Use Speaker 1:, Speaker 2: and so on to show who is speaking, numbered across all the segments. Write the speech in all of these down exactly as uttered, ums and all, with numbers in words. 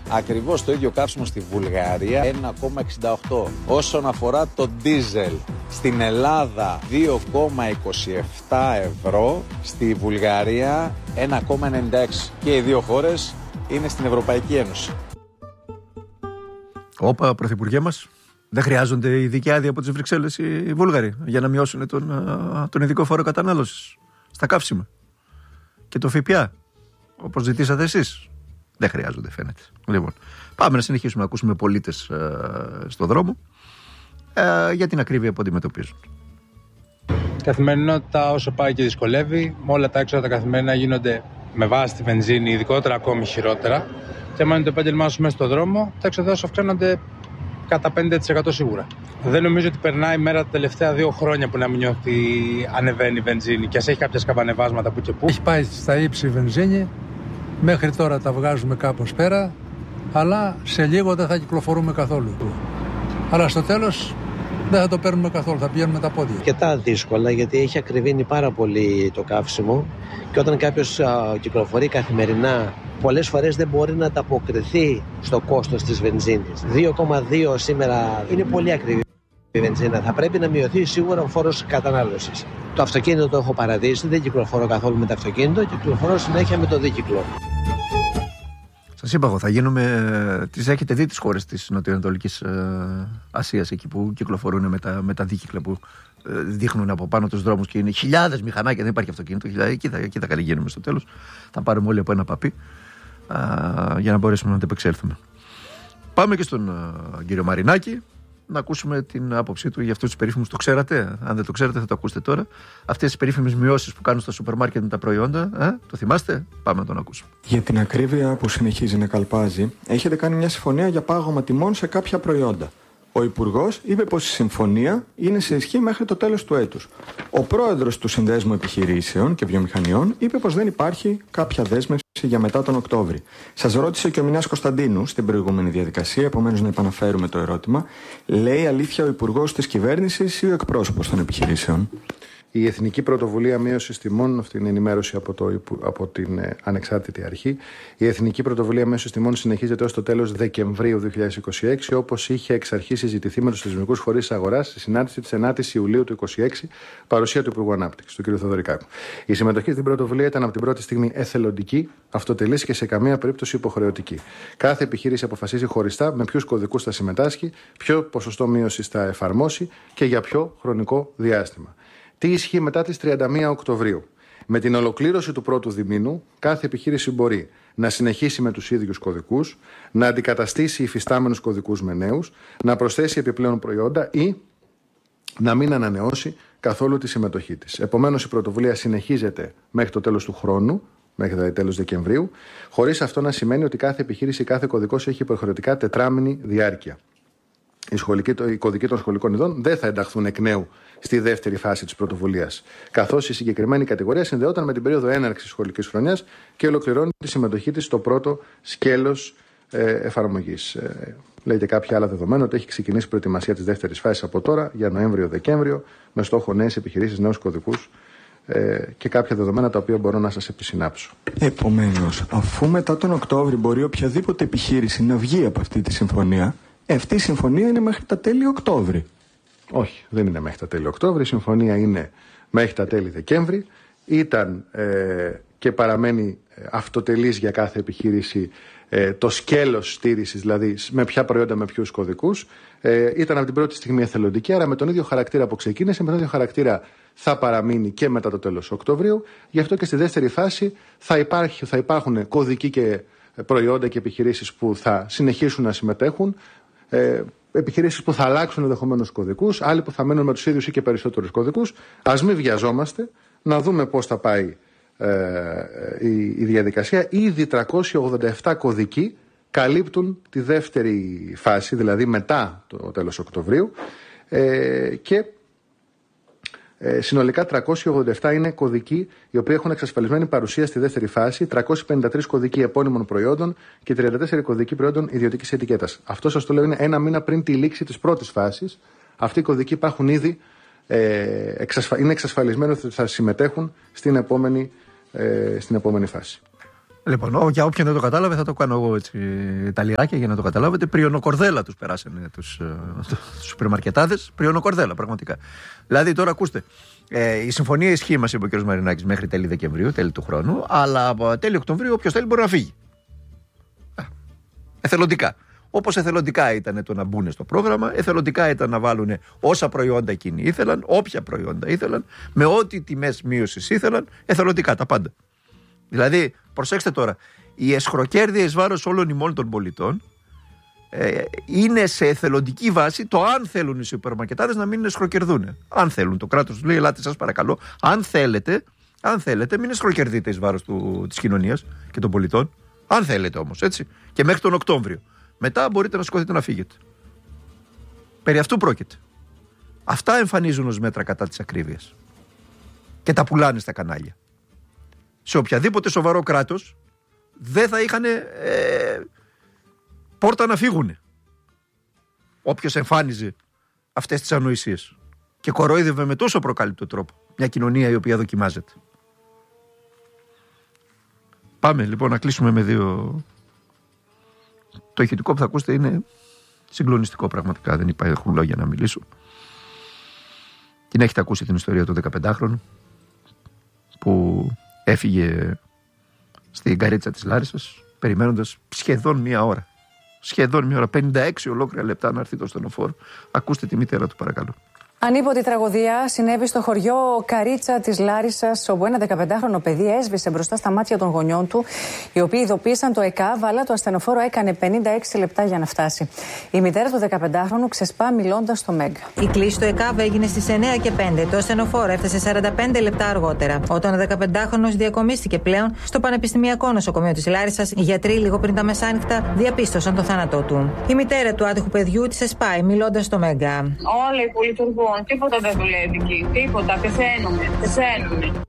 Speaker 1: ακριβώς το ίδιο καύσιμο στη Βουλγαρία ένα κόμμα εξήντα οκτώ. Όσον αφορά το ντίζελ, στην Ελλάδα δύο κόμμα είκοσι επτά ευρώ, στη Βουλγαρία ένα κόμμα ενενήντα έξι. Και οι δύο χώρες είναι στην Ευρωπαϊκή Ένωση.
Speaker 2: Όπα, πρωθυπουργέ μας, δεν χρειάζονται ειδική άδεια από τις Βρυξέλλες οι Βούλγαροι για να μειώσουν τον, τον ειδικό φόρο κατανάλωσης στα καύσιμα και το ΦΠΑ, όπως ζητήσατε εσείς. Δεν χρειάζονται, φαίνεται. Λοιπόν, πάμε να συνεχίσουμε να ακούσουμε πολίτες ε, στο δρόμο ε, για την ακρίβεια που αντιμετωπίζουν.
Speaker 3: Καθημερινότητα όσο πάει και δυσκολεύει, όλα τα έξοδα τα καθημερινά γίνονται με βάση τη βενζίνη, ειδικότερα ακόμη χειρότερα. Και άμα είναι το επάγγελμά σου μέσα στον δρόμο, τα έξοδα σου αυξάνονται κατά πενήντα τοις εκατό σίγουρα. Δεν νομίζω ότι περνάει η μέρα τα τελευταία δύο χρόνια που να μην νιώθει ότι ανεβαίνει η βενζίνη και ας έχει κάποια σκαμπανεβάσματα που και που.
Speaker 4: Έχει πάει στα ύψη η βενζίνη, μέχρι τώρα τα βγάζουμε κάπως πέρα, αλλά σε λίγο δεν θα κυκλοφορούμε καθόλου. Αλλά στο τέλος δεν θα το παίρνουμε καθόλου, θα πηγαίνουμε τα πόδια.
Speaker 5: Αρκετά δύσκολα, γιατί έχει ακριβήνει πάρα πολύ το καύσιμο και όταν κάποιος α, κυκλοφορεί καθημερινά, πολλές φορές δεν μπορεί να ανταποκριθεί στο κόστος της βενζίνης. δύο κόμμα δύο σήμερα είναι πολύ ακριβή η βενζίνα. Θα πρέπει να μειωθεί σίγουρα ο φόρος κατανάλωσης. Το αυτοκίνητο το έχω παραδείσει, δεν κυκλοφορώ καθόλου με το αυτοκίνητο, κυκλοφορώ συνέχεια με το δίκυκλο.
Speaker 2: Σας είπα εγώ, θα γίνουμε. Τις έχετε δει τις χώρες της Νοτιοανατολικής ε, Ασίας, εκεί που κυκλοφορούν με τα, με τα δίκυκλα που ε, δείχνουν από πάνω τους δρόμους και είναι χιλιάδες μηχανάκια, δεν υπάρχει αυτοκίνητο. Χιλιάδες, εκεί, θα, εκεί θα καλυγίνουμε στο τέλος. Θα πάρουμε όλοι από ένα παπί α, για να μπορέσουμε να αντεπεξέλθουμε. Πάμε και στον α, κύριο Μαρινάκη να ακούσουμε την άποψή του για αυτούς τους περίφημους. Το ξέρατε, αν δεν το ξέρετε θα το ακούσετε τώρα. Αυτές τις περίφημες μειώσεις που κάνουν στα σούπερ μάρκετ με τα προϊόντα, ε, το θυμάστε? Πάμε να τον ακούσουμε.
Speaker 6: Για την ακρίβεια που συνεχίζει να καλπάζει, έχετε κάνει μια συμφωνία για πάγωμα τιμών σε κάποια προϊόντα. Ο Υπουργός είπε πως η συμφωνία είναι σε ισχύ μέχρι το τέλος του έτους. Ο πρόεδρος του Συνδέσμου Επιχειρήσεων και Βιομηχανιών είπε πως δεν υπάρχει κάποια δέσμευση για μετά τον Οκτώβρη. Σας ρώτησε και ο Μινάς Κωνσταντίνου στην προηγούμενη διαδικασία, επομένως να επαναφέρουμε το ερώτημα. Λέει αλήθεια ο Υπουργός της Κυβέρνησης ή ο εκπρόσωπος των επιχειρήσεων?
Speaker 7: Η Εθνική Πρωτοβουλία Μείωσης Τιμών, αυτή είναι η ενημέρωση από, το, από την ε, ανεξάρτητη αρχή. Η Εθνική Πρωτοβουλία Μείωσης Τιμών συνεχίζεται ως το τέλος Δεκεμβρίου δύο χιλιάδες είκοσι έξι, όπως είχε εξ αρχής συζητηθεί με τους θεσμικούς φορείς της αγοράς στη συνάντηση της ενάτης Ιουλίου του είκοσι έξι, παρουσία του Υπουργού Ανάπτυξης, του κ. Θεοδωρικάκου. Η συμμετοχή στην πρωτοβουλία ήταν από την πρώτη στιγμή εθελοντική, αυτοτελής και σε καμία περίπτωση υποχρεωτική. Κάθε επιχείρηση αποφασίζει χωριστά με ποιους κωδικούς θα συμμετάσχει, ποιο ποσοστό μείωσης θα εφαρμόσει και για ποιο χρονικό διάστημα. Τι ισχύει μετά τις τριάντα μία Οκτωβρίου? Με την ολοκλήρωση του πρώτου διμήνου, κάθε επιχείρηση μπορεί να συνεχίσει με τους ίδιους κωδικούς, να αντικαταστήσει υφιστάμενους κωδικούς με νέους, να προσθέσει επιπλέον προϊόντα ή να μην ανανεώσει καθόλου τη συμμετοχή της. Επομένως, η πρωτοβουλία συνεχίζεται μέχρι το τέλος του χρόνου, μέχρι το τέλος Δεκεμβρίου, χωρίς αυτό να σημαίνει ότι κάθε επιχείρηση, κάθε κωδικός έχει υποχρεωτικά τετράμηνη διάρκεια. Οι, σχολικοί, οι κωδικοί των σχολικών ειδών δεν θα ενταχθούν εκ νέου στη δεύτερη φάση της πρωτοβουλίας, καθώς η συγκεκριμένη κατηγορία συνδεόταν με την περίοδο έναρξης σχολικής χρονιάς και ολοκληρώνει τη συμμετοχή της στο πρώτο σκέλος ε, εφαρμογής. Ε, λέει και κάποια άλλα δεδομένα ότι έχει ξεκινήσει η προετοιμασία της δεύτερης φάσης από τώρα για Νοέμβριο-Δεκέμβριο, με στόχο νέες επιχειρήσεις, νέους κωδικούς ε, και κάποια δεδομένα τα οποία μπορώ να σας επισυνάψω.
Speaker 6: Επομένως, αφού μετά τον Οκτώβριο μπορεί οποιαδήποτε επιχείρηση να βγει από αυτή τη συμφωνία, αυτή η συμφωνία είναι μέχρι τα τέλη Οκτώβρη.
Speaker 7: Όχι, δεν είναι μέχρι τα τέλη Οκτώβρη. Η συμφωνία είναι μέχρι τα τέλη Δεκέμβρη. Ήταν ε, και παραμένει αυτοτελής για κάθε επιχείρηση ε, το σκέλος στήρησης, δηλαδή με ποια προϊόντα, με ποιους κωδικούς. Ε, ήταν από την πρώτη στιγμή εθελοντική, άρα με τον ίδιο χαρακτήρα που ξεκίνησε, με τον ίδιο χαρακτήρα θα παραμείνει και μετά το τέλος Οκτωβρίου. Γι' αυτό και στη δεύτερη φάση θα, υπάρχει, θα υπάρχουν κωδικοί και προϊόντα και επιχειρήσεις που θα συνεχίσουν να συμμετέχουν. Ε, επιχειρήσεις που θα αλλάξουν ενδεχομένως κωδικούς, άλλοι που θα μένουν με τους ίδιους ή και περισσότερους κωδικούς. Ας μην βιαζόμαστε, να δούμε πώς θα πάει ε, η, η διαδικασία. Ήδη τριακόσιοι ογδόντα επτά κωδικοί καλύπτουν τη δεύτερη φάση, δηλαδή μετά το τέλος Οκτωβρίου, ε, και ε, συνολικά τριακόσιοι ογδόντα επτά είναι κωδικοί οι οποίοι έχουν εξασφαλισμένη παρουσία στη δεύτερη φάση, τριακόσιοι πενήντα τρεις κωδικοί επώνυμων προϊόντων και τριάντα τέσσερις κωδικοί προϊόντων ιδιωτικής ετικέτας. Αυτό σας το λέω είναι ένα μήνα πριν τη λήξη της πρώτης φάσης. Αυτοί οι κωδικοί υπάρχουν ήδη, ε, εξασφα... είναι εξασφαλισμένοι ότι θα συμμετέχουν στην επόμενη, ε, στην επόμενη φάση.
Speaker 2: Λοιπόν, για όποιον δεν το κατάλαβε, θα το κάνω εγώ έτσι τα λιράκια για να το καταλάβετε. Πριονοκορδέλα τους περάσανε τους σουπερμαρκετάδες. Πριονοκορδέλα, πραγματικά. Δηλαδή, τώρα ακούστε. Ε, η συμφωνία ισχύει, μας είπε ο κ. Μαρινάκης, μέχρι τέλη Δεκεμβρίου, τέλη του χρόνου. Αλλά από τέλη Οκτωβρίου, όποιος θέλει μπορεί να φύγει. Εθελοντικά. Όπως εθελοντικά ήταν το να μπουν στο πρόγραμμα, εθελοντικά ήταν να βάλουν όσα προϊόντα εκείνοι ήθελαν, όποια προϊόντα ήθελαν, με ό,τι τιμές μείωσης ήθελαν, εθελοντικά τα πάντα. Δηλαδή, προσέξτε τώρα, η εσχροκέρδεια εις βάρος όλων ημών των πολιτών ε, είναι σε εθελοντική βάση το αν θέλουν οι σουπερμαρκετάδες να μην εσχροκερδούν. Αν θέλουν, το κράτος τους λέει, ελάτε σας παρακαλώ, αν θέλετε, αν θέλετε μην εσχροκερδείτε εις βάρος του, της κοινωνίας και των πολιτών. Αν θέλετε όμως, έτσι. Και μέχρι τον Οκτώβριο. Μετά μπορείτε να σηκωθείτε να φύγετε. Περί αυτού πρόκειται. Αυτά εμφανίζουν ως μέτρα κατά της ακρίβειας. Και τα πουλάνε στα κανάλια. Σε οποιαδήποτε σοβαρό κράτος δεν θα είχαν ε, πόρτα να φύγουν. Όποιος εμφάνιζε αυτές τις ανοησίες. Και κορόιδευε με τόσο προκάλυπτο τρόπο μια κοινωνία η οποία δοκιμάζεται. Πάμε λοιπόν να κλείσουμε με δύο. Το ηχητικό που θα ακούσετε είναι συγκλονιστικό πραγματικά. Δεν υπάρχουν λόγια να μιλήσω. Την έχετε ακούσει την ιστορία του δεκαπεντάχρονου που έφυγε στην καρίτσα της Λάρισσας περιμένοντας σχεδόν μία ώρα. Σχεδόν μία ώρα. πενήντα έξι ολόκληρα λεπτά να έρθει το στενοφόρο. Ακούστε τη μητέρα του παρακαλώ.
Speaker 8: Ανίποτη τραγωδία συνέβη στο χωριό Καρίτσα της Λάρισσας, όπου ένα δεκαπεντάχρονο παιδί έσβησε μπροστά στα μάτια των γονιών του, οι οποίοι ειδοποίησαν το ΕΚΑΒ, αλλά το ασθενοφόρο έκανε πενήντα έξι λεπτά για να φτάσει. Η μητέρα του δεκαπεντάχρονου ξεσπά μιλώντας στο Μέγκα.
Speaker 9: Η κλήση στο ΕΚΑΒ έγινε στις εννιά και πέντε. Το ασθενοφόρο έφτασε σαράντα πέντε λεπτά αργότερα. Όταν ο δεκαπεντάχρονος διακομίστηκε πλέον στο Πανεπιστημιακό Νοσοκομείο της Λάρισσας, οι γιατροί λίγο πριν τα μεσάνυχτα διαπίστωσαν το θάνατό του. Η μητέρα του άτυχου παιδιού της εσπάει μιλώντας στο Μέγκα.
Speaker 10: Όλα υπολειτουργούν. Τίποτα δεν δουλεύει εκεί. Τίποτα. Πεθαίνουμε. Πεθαίνουμε.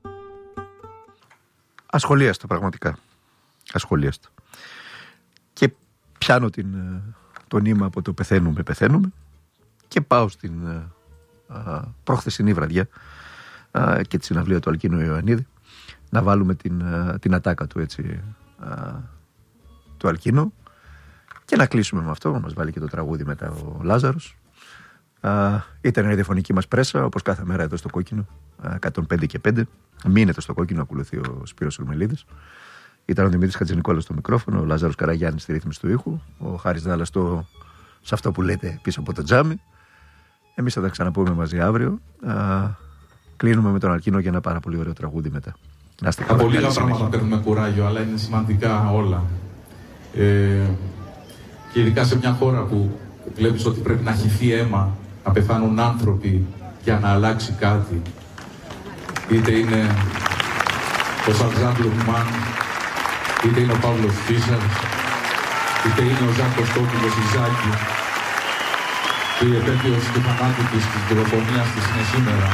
Speaker 2: Ασχολίαστο πραγματικά. Ασχολίαστο. Και πιάνω την, το νήμα από το πεθαίνουμε, πεθαίνουμε και πάω στην α, προχθεσινή βραδιά α, και τη συναυλία του Αλκίνου Ιωαννίδη να βάλουμε την, α, την ατάκα του έτσι α, του Αλκίνου και να κλείσουμε με αυτό. Μας βάλει και το τραγούδι μετά ο Λάζαρος. Uh, ήταν η ραδιοφωνική μας πρέσα, όπως κάθε μέρα εδώ στο Κόκκινο, uh, εκατόν πέντε και πέντε. Μείνετε στο Κόκκινο, ακολουθεί ο Σπύρος Ορμελίδης. Ήταν ο Δημήτρης Χατζηνικόλας στο μικρόφωνο, ο Λάζαρος Καραγιάννης στη ρύθμιση του ήχου, ο Χάρης Δάλλας στο, σε αυτό που λέτε πίσω από το τζάμι. Εμείς θα τα ξαναπούμε μαζί αύριο. Uh, κλείνουμε με τον Αλκίνο για ένα πάρα πολύ ωραίο τραγούδι μετά. Να είστε καλά.
Speaker 11: Από λίγα πράγματα παίρνουμε κουράγιο, αλλά είναι σημαντικά όλα. Ε, και ειδικά σε μια χώρα που βλέπεις ότι πρέπει να χυθεί αίμα, να πεθάνουν άνθρωποι για να αλλάξει κάτι. Είτε είναι ο Σαλζάν Λουκμάν, είτε είναι ο Παύλος Φίσας, είτε είναι ο Ζακ Κωστόπουλος Ιζάκη, που η επέτειος του θανάτου της δολοφονίας της είναι σήμερα.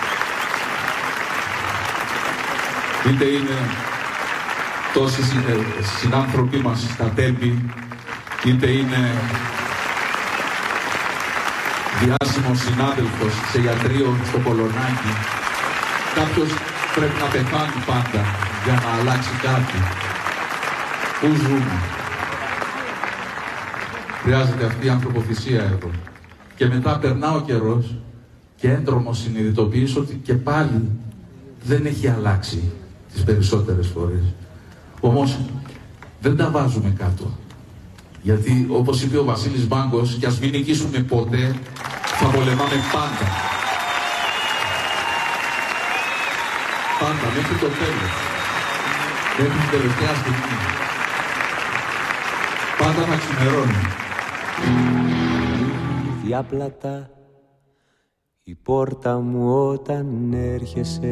Speaker 11: Είτε είναι τόσοι συνάνθρωποι μας στα Τέμπη, είτε είναι διάσημος συνάδελφος σε ιατρείο στο Πολωνάκι. Κάποιος πρέπει να πεθάνει πάντα για να αλλάξει κάτι. Πού ζούμε? Χρειάζεται αυτή η ανθρωποθυσία εδώ. Και μετά περνά ο καιρός και έντρομος συνειδητοποιείς ότι και πάλι δεν έχει αλλάξει τις περισσότερες φορές. Όμως δεν τα βάζουμε κάτω. Γιατί όπως είπε ο Βασίλης Μπάγκος, κι ας μην νικήσουμε ποτέ, θα πολεμάμε πάντα. Πάντα, μέχρι το τέλος. Μέχρι την τελευταία στιγμή. Πάντα θα ξημερώνει.
Speaker 12: Διάπλατα η πόρτα μου όταν έρχεσαι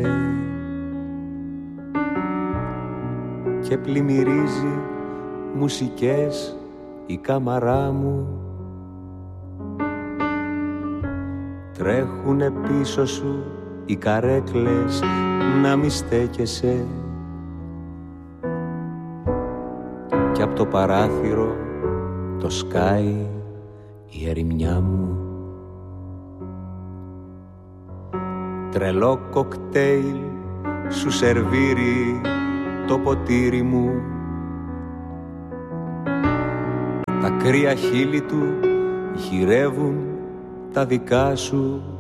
Speaker 12: και πλημμυρίζει μουσικές η κάμαρά μου. Τρέχουνε πίσω σου οι καρέκλες να μη στέκεσαι κι απ' το παράθυρο το σκάει η ερημιά μου. Τρελό κοκτέιλ σου σερβίρει το ποτήρι μου. Τα κρύα χείλη του γυρεύουν τα δικά σου.